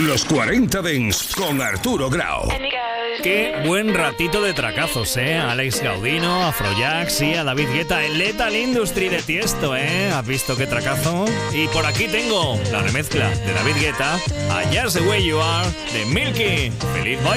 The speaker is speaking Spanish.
Los 40 Dents con Arturo Grau. Qué buen ratito de tracazos, A Alex Gaudino, a Afrojack, y a David Guetta, el Lethal Industry de Tiesto, ¿Has visto qué tracazo? Y por aquí tengo la remezcla de David Guetta a Just the Way You Are de Milky. ¡Feliz baile!